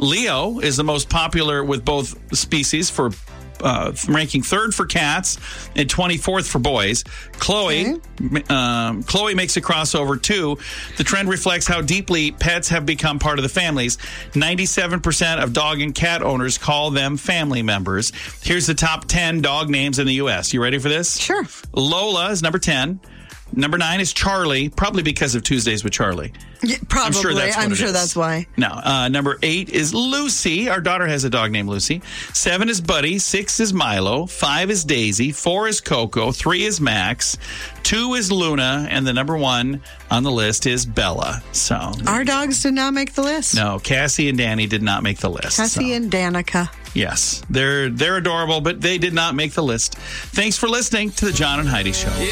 Leo is the most popular with both species for ranking third for cats and 24th for boys. Chloe makes a crossover too. The trend reflects how deeply pets have become part of the families. 97% of dog and cat owners call them family members. Here's the top 10 dog names in the U.S. You ready for this? Sure. Lola is number 10. Number 9 is Charlie, probably because of Tuesdays with Charlie. Yeah, probably. I'm sure that's why. No. Number 8 is Lucy. Our daughter has a dog named Lucy. 7 is Buddy. 6 is Milo. 5 is Daisy. 4 is Coco. 3 is Max. 2 is Luna. And the number 1 on the list is Bella. So our dogs did not make the list. No, Cassie and Danny did not make the list. Cassie and Danica. Yes, they're adorable, but they did not make the list. Thanks for listening to the John and Heidi Show.